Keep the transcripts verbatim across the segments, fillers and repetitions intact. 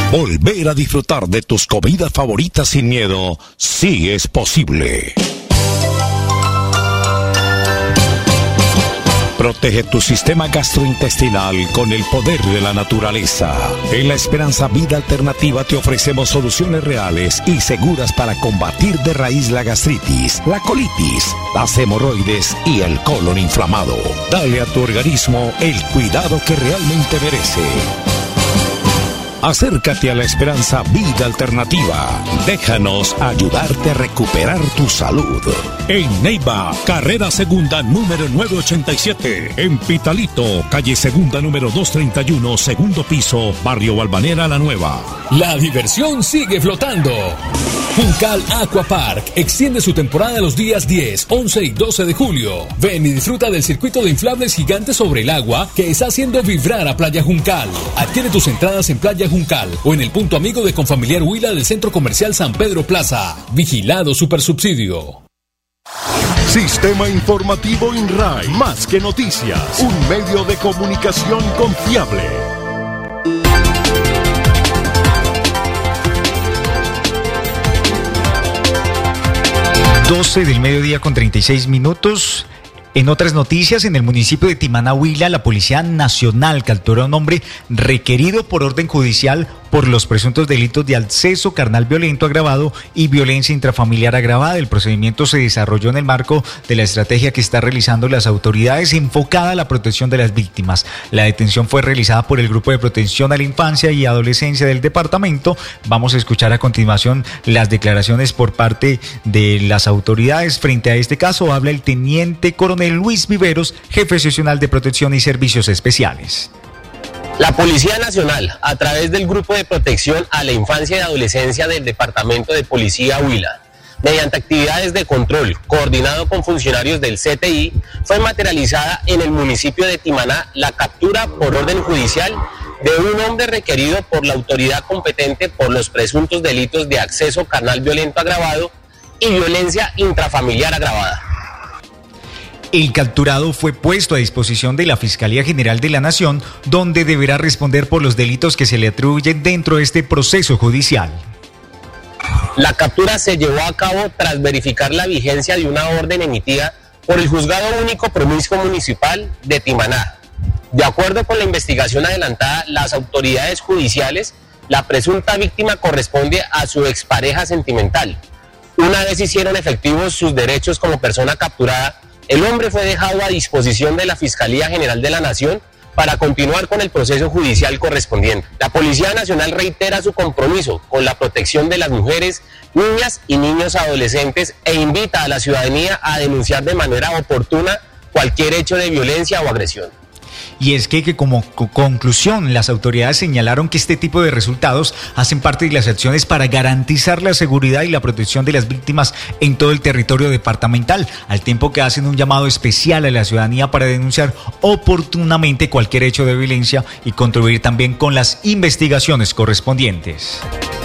Volver a disfrutar de tus comidas favoritas sin miedo, sí es posible. Protege tu sistema gastrointestinal con el poder de la naturaleza. En la Esperanza Vida Alternativa te ofrecemos soluciones reales y seguras para combatir de raíz la gastritis, la colitis, las hemorroides y el colon inflamado. Dale a tu organismo el cuidado que realmente merece. Acércate a la Esperanza Vida Alternativa. Déjanos ayudarte a recuperar tu salud. En Neiva, carrera segunda número nueve ochenta y siete. En Pitalito, calle segunda número doscientos treinta y uno, segundo piso, barrio Balvanera La Nueva. La diversión sigue flotando. Juncal Aquapark extiende su temporada los días diez, once y doce de julio. Ven y disfruta del circuito de inflables gigantes sobre el agua que está haciendo vibrar a Playa Juncal. Adquiere tus entradas en Playa Juncal o en el punto amigo de Confamiliar Huila del Centro Comercial San Pedro Plaza. Vigilado Supersubsidio. Sistema Informativo INRAI. Más que noticias, un medio de comunicación confiable. doce del mediodía con treinta y seis minutos. En otras noticias, en el municipio de Timaná, Huila, la Policía Nacional capturó a un hombre requerido por orden judicial por los presuntos delitos de acceso carnal violento agravado y violencia intrafamiliar agravada. El procedimiento se desarrolló en el marco de la estrategia que están realizando las autoridades enfocada a la protección de las víctimas. La detención fue realizada por el Grupo de Protección a la Infancia y Adolescencia del departamento. Vamos a escuchar a continuación las declaraciones por parte de las autoridades. Frente a este caso habla el teniente coronel Luis Viveros, jefe seccional de Protección y Servicios Especiales. La Policía Nacional, a través del Grupo de Protección a la Infancia y Adolescencia del Departamento de Policía Huila, mediante actividades de control coordinado con funcionarios del C T I, fue materializada en el municipio de Timaná la captura por orden judicial de un hombre requerido por la autoridad competente por los presuntos delitos de acceso carnal violento agravado y violencia intrafamiliar agravada. El capturado fue puesto a disposición de la Fiscalía General de la Nación, donde deberá responder por los delitos que se le atribuyen dentro de este proceso judicial. La captura se llevó a cabo tras verificar la vigencia de una orden emitida por el Juzgado Único Promiscuo Municipal de Timaná. De acuerdo con la investigación adelantada, las autoridades judiciales, la presunta víctima corresponde a su expareja sentimental. Una vez hicieron efectivos sus derechos como persona capturada, el hombre fue dejado a disposición de la Fiscalía General de la Nación para continuar con el proceso judicial correspondiente. La Policía Nacional reitera su compromiso con la protección de las mujeres, niñas y niños adolescentes e invita a la ciudadanía a denunciar de manera oportuna cualquier hecho de violencia o agresión. Y es que, que como conclusión, las autoridades señalaron que este tipo de resultados hacen parte de las acciones para garantizar la seguridad y la protección de las víctimas en todo el territorio departamental, al tiempo que hacen un llamado especial a la ciudadanía para denunciar oportunamente cualquier hecho de violencia y contribuir también con las investigaciones correspondientes.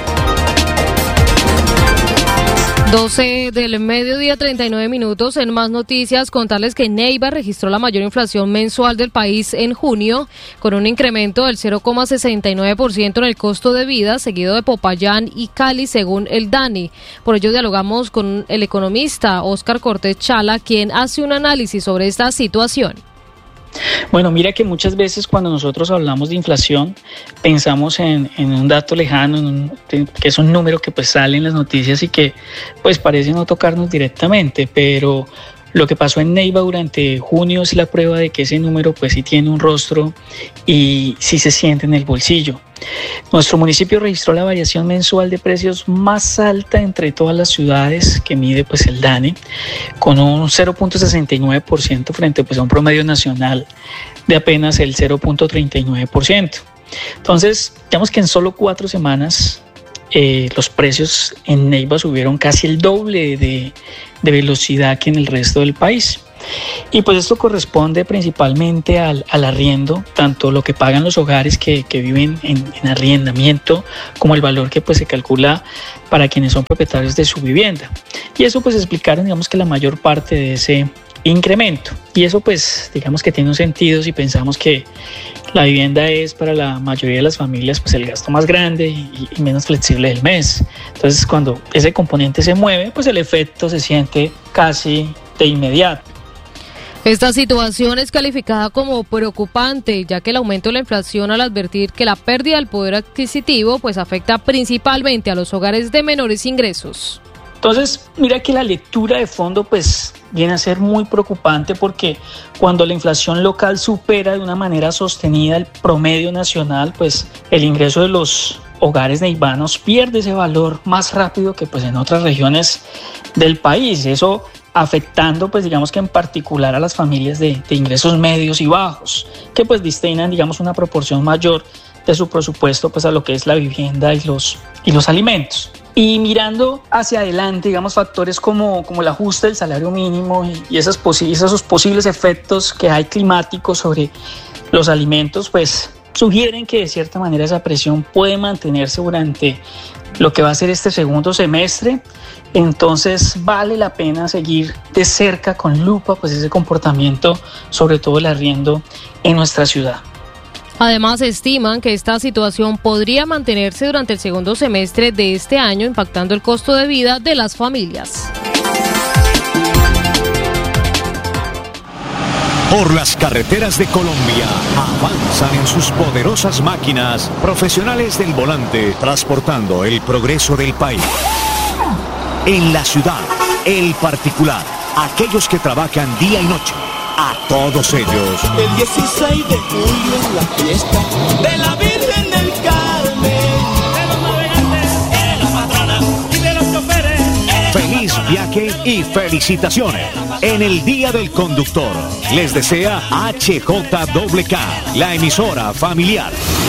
doce del mediodía, treinta y nueve minutos. En más noticias, contarles que Neiva registró la mayor inflación mensual del país en junio, con un incremento del cero coma sesenta y nueve por ciento en el costo de vida, seguido de Popayán y Cali, según el DANI. Por ello dialogamos con el economista Óscar Cortés Chala, quien hace un análisis sobre esta situación. Bueno, mira que muchas veces cuando nosotros hablamos de inflación pensamos en, en un dato lejano, en un, que es un número que pues sale en las noticias y que pues parece no tocarnos directamente, pero lo que pasó en Neiva durante junio es la prueba de que ese número pues sí tiene un rostro y sí se siente en el bolsillo. Nuestro municipio registró la variación mensual de precios más alta entre todas las ciudades que mide pues el DANE, con un cero punto sesenta y nueve por ciento frente pues a un promedio nacional de apenas el cero punto treinta y nueve por ciento. Entonces, digamos que en solo cuatro semanas eh, los precios en Neiva subieron casi el doble de, de velocidad que en el resto del país. Y pues esto corresponde principalmente al, al arriendo, tanto lo que pagan los hogares que, que viven en, en arrendamiento, como el valor que pues se calcula para quienes son propietarios de su vivienda. Y eso pues explicaron, digamos, que la mayor parte de ese incremento. Y eso pues digamos que tiene un sentido si pensamos que La vivienda es para la mayoría de las familias pues el gasto más grande y, y menos flexible del mes. Entonces cuando ese componente se mueve, pues el efecto se siente casi de inmediato. Esta situación es calificada como preocupante, ya que el aumento de la inflación, al advertir que la pérdida del poder adquisitivo pues afecta principalmente a los hogares de menores ingresos. Entonces, mira que la lectura de fondo pues viene a ser muy preocupante, porque cuando la inflación local supera de una manera sostenida el promedio nacional, pues el ingreso de los hogares neivanos pierde ese valor más rápido que pues en otras regiones del país. Eso afectando pues digamos que en particular a las familias de, de ingresos medios y bajos, que pues destinan digamos una proporción mayor de su presupuesto pues a lo que es la vivienda y los, y los alimentos. Y mirando hacia adelante, digamos, factores como, como el ajuste del salario mínimo y, y esas posi- esos posibles efectos que hay climáticos sobre los alimentos, pues sugieren que de cierta manera esa presión puede mantenerse durante lo que va a ser este segundo semestre. Entonces vale la pena seguir de cerca con lupa pues ese comportamiento, sobre todo el arriendo en nuestra ciudad. Además, estiman que esta situación podría mantenerse durante el segundo semestre de este año, impactando el costo de vida de las familias. Por las carreteras de Colombia avanzan en sus poderosas máquinas profesionales del volante, transportando el progreso del país. En la ciudad, el particular, aquellos que trabajan día y noche. A todos ellos, el dieciséis de julio en la fiesta de la Virgen del Carmen, de los navegantes, de las patronas y de los choferes. Feliz viaje y felicitaciones. En el Día del Conductor, les desea H J K K, la emisora familiar.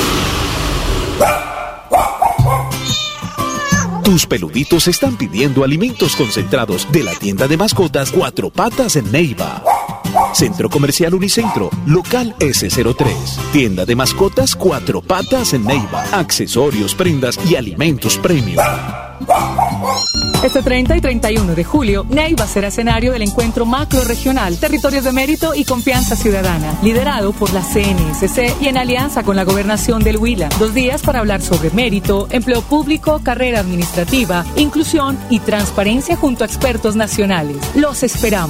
Tus peluditos están pidiendo alimentos concentrados de la tienda de mascotas Cuatro Patas en Neiva. Centro Comercial Unicentro, local ese cero tres. Tienda de mascotas Cuatro Patas en Neiva. Accesorios, prendas y alimentos premium. Este treinta y treinta y uno de julio, Neiva será escenario del encuentro macro regional Territorios de Mérito y Confianza Ciudadana, liderado por la C N S C y en alianza con la Gobernación del Huila. Dos días para hablar sobre mérito, empleo público, carrera administrativa, inclusión y transparencia junto a expertos nacionales. Los esperamos.